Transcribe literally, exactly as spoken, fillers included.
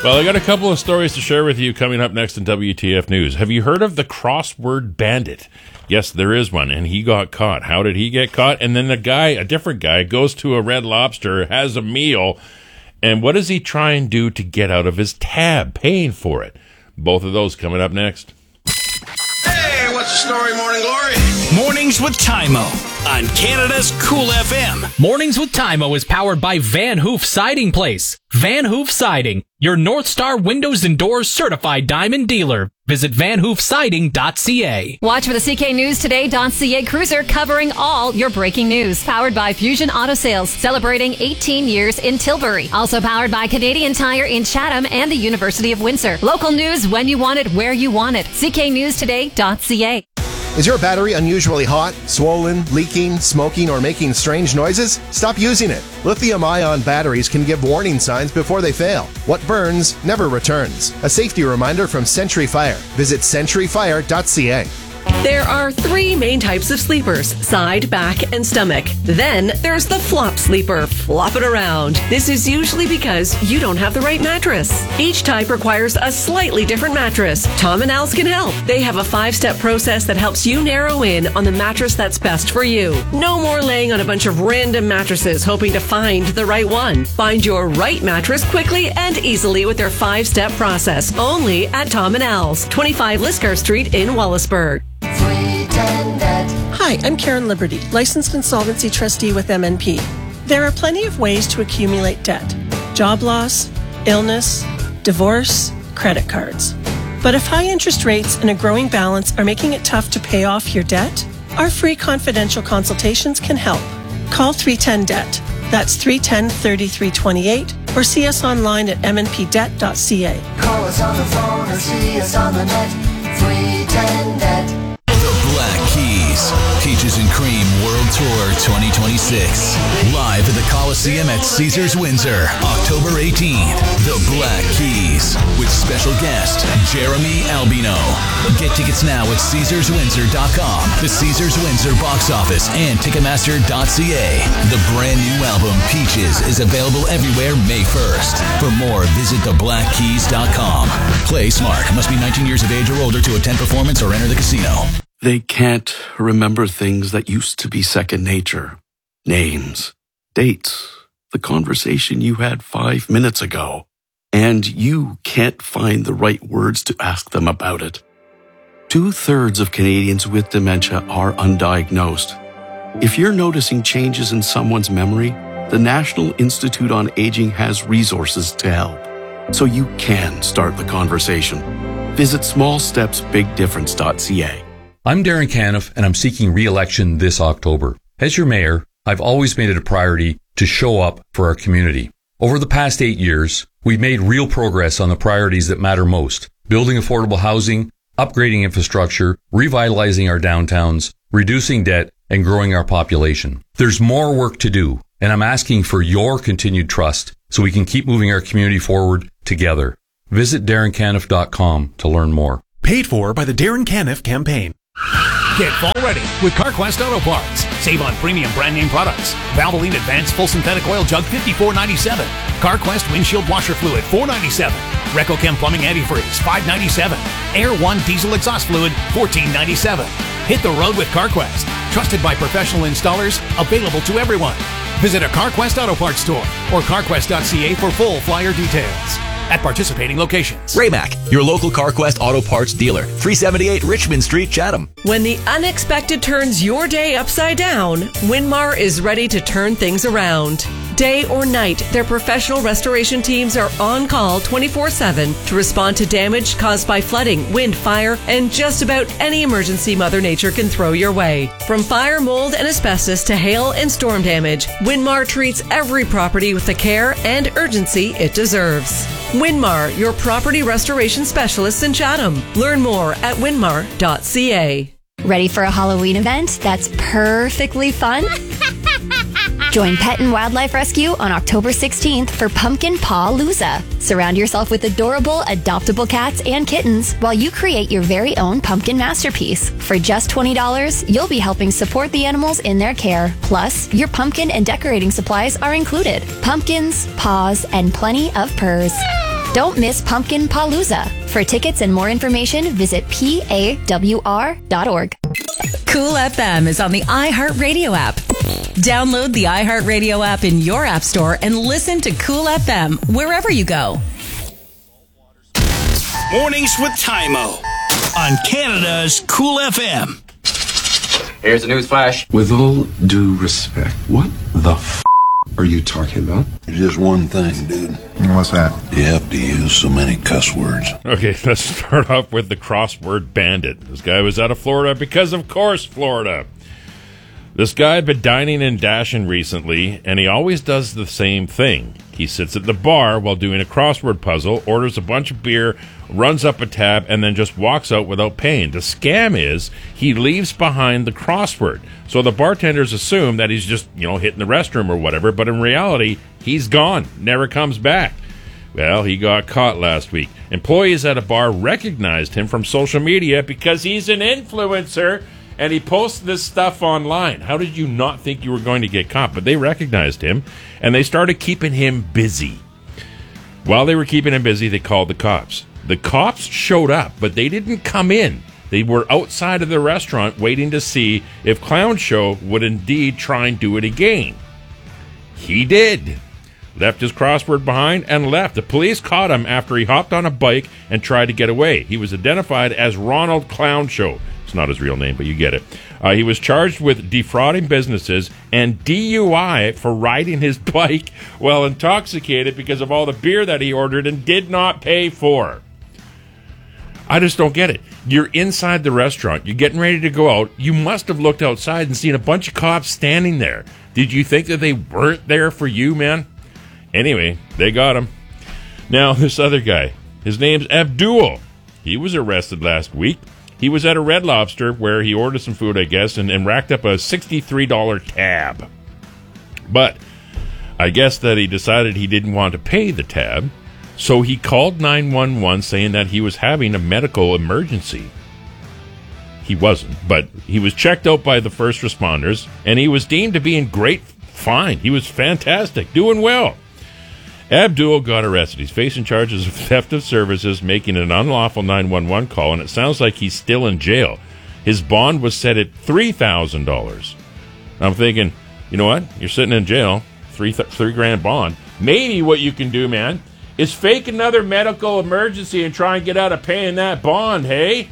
Well, I got a couple of stories to share with you coming up next in W T F News. Have you heard of the crossword bandit? Yes, there is one, and he got caught. How did he get caught? And then a guy, a different guy, goes to a Red Lobster, has a meal, and what does he try and do to get out of his tab, paying for it? Both of those coming up next. Hey, what's the story, Morning Glory? Mornings with Tymo on Canada's Cool F M. Mornings with Tymo is powered by Van Hoof Siding Place. Van Hoof Siding, your North Star Windows and Doors certified diamond dealer. Visit van hoof siding dot c a. Watch for the C K News Today .ca cruiser covering all your breaking news. Powered by Fusion Auto Sales, celebrating eighteen years in Tilbury. Also powered by Canadian Tire in Chatham and the University of Windsor. Local news when you want it, where you want it. C K News Today .ca. Is your battery unusually hot, swollen, leaking, smoking, or making strange noises? Stop using it. Lithium-ion batteries can give warning signs before they fail. What burns never returns. A safety reminder from Century Fire. Visit century fire dot c a. There are three main types of sleepers, side, back, and stomach. Then there's the flop sleeper, flop it around. This is usually because you don't have the right mattress. Each type requires a slightly different mattress. Tom and Al's can help. They have a five-step process that helps you narrow in on the mattress that's best for you. No more laying on a bunch of random mattresses hoping to find the right one. Find your right mattress quickly and easily with their five-step process. Only at Tom and Al's, twenty-five Liscar Street in Wallaceburg. Hi, I'm Karen Liberty, licensed insolvency trustee with M N P. There are plenty of ways to accumulate debt. Job loss, illness, divorce, credit cards. But if high interest rates and a growing balance are making it tough to pay off your debt, our free confidential consultations can help. Call three ten debt. That's three one zero, three three two eight or see us online at m n p debt dot c a. Call us on the phone or see us on the net. three ten debt. Black Keys, Peaches and Cream World Tour twenty twenty-six. Live at the Coliseum at Caesars Windsor, October eighteenth. The Black Keys, with special guest Jeremy Albino. Get tickets now at caesars windsor dot com, the Caesars Windsor box office, and ticketmaster dot c a. The brand new album Peaches is available everywhere May first. For more, visit the black keys dot com. Play smart. Must be nineteen years of age or older to attend performance or enter the casino. They can't remember things that used to be second nature. Names, dates, the conversation you had five minutes ago. And you can't find the right words to ask them about it. Two-thirds of Canadians with dementia are undiagnosed. If you're noticing changes in someone's memory, the National Institute on Aging has resources to help. So you can start the conversation. Visit small steps big difference dot c a. I'm Darren Caniff, and I'm seeking re-election this October. As your mayor, I've always made it a priority to show up for our community. Over the past eight years, we've made real progress on the priorities that matter most: building affordable housing, upgrading infrastructure, revitalizing our downtowns, reducing debt, and growing our population. There's more work to do, and I'm asking for your continued trust so we can keep moving our community forward together. Visit darren caniff dot com to learn more. Paid for by the Darren Caniff Campaign. Get fall ready with CarQuest Auto Parts. Save on premium brand name products. Valvoline Advanced Full Synthetic Oil Jug fifty-four ninety-seven. CarQuest Windshield Washer Fluid four ninety-seven. RecoChem Plumbing Antifreeze five ninety-seven. Air One Diesel Exhaust Fluid fourteen ninety-seven. Hit the road with CarQuest. Trusted by professional installers. Available to everyone. Visit a CarQuest Auto Parts store or carquest dot c a for full flyer details. At participating locations. Raymac, your local CarQuest Auto Parts dealer. three seventy-eight Richmond Street, Chatham. When the unexpected turns your day upside down, Winmar is ready to turn things around. Day or night, their professional restoration teams are on call twenty-four seven to respond to damage caused by flooding, wind, fire, and just about any emergency Mother Nature can throw your way. From fire, mold, and asbestos to hail and storm damage, Winmar treats every property with the care and urgency it deserves. Winmar, your property restoration specialists in Chatham. Learn more at winmar dot c a. Ready for a Halloween event that's perfectly fun? Join Pet and Wildlife Rescue on October sixteenth for Pumpkin Paw-Looza. Surround yourself with adorable, adoptable cats and kittens while you create your very own pumpkin masterpiece. For just twenty dollars, you'll be helping support the animals in their care. Plus, your pumpkin and decorating supplies are included. Pumpkins, paws, and plenty of purrs. Don't miss Pumpkin Palooza. For tickets and more information, visit P A W R dot org. Cool F M is on the iHeartRadio app. Download the iHeartRadio app in your app store and listen to Cool F M wherever you go. Mornings with Tymo on Canada's Cool F M. Here's the news flash. With all due respect, what the f*** are you talking about? Just one thing, dude. What's that? You have to use so many cuss words. Okay, let's start off with the crossword bandit. This guy was out of Florida because, of course, Florida. This guy had been dining and dashing recently, and he always does the same thing. He sits at the bar while doing a crossword puzzle, orders a bunch of beer, runs up a tab, and then just walks out without paying. The scam is he leaves behind the crossword. So the bartenders assume that he's just, you know, hitting the restroom or whatever, but in reality, he's gone, never comes back. Well, he got caught last week. Employees at a bar recognized him from social media because he's an influencer, and he posted this stuff online. How did you not think you were going to get caught? But they recognized him, and they started keeping him busy. While they were keeping him busy, they called the cops. The cops showed up, but they didn't come in. They were outside of the restaurant waiting to see if Clown Show would indeed try and do it again. He did. Left his crossword behind and left. The police caught him after he hopped on a bike and tried to get away. He was identified as Ronald Clown Show. It's not his real name, but you get it. Uh, he was charged with defrauding businesses and D U I for riding his bike while intoxicated because of all the beer that he ordered and did not pay for. I just don't get it. You're inside the restaurant. You're getting ready to go out. You must have looked outside and seen a bunch of cops standing there. Did you think that they weren't there for you, man? Anyway, they got him. Now, this other guy, his name's Abdul. He was arrested last week. He was at a Red Lobster where he ordered some food, I guess, and, and racked up a sixty-three dollars tab. But I guess that he decided he didn't want to pay the tab, so he called nine one one saying that he was having a medical emergency. He wasn't, but he was checked out by the first responders, and he was deemed to be in great fine. He was fantastic, doing well. Abdul got arrested. He's facing charges of theft of services, making an unlawful nine one one call, and it sounds like he's still in jail. His bond was set at three thousand dollars. I'm thinking, you know what? You're sitting in jail, three, th- three grand bond. Maybe what you can do, man, is fake another medical emergency and try and get out of paying that bond, hey?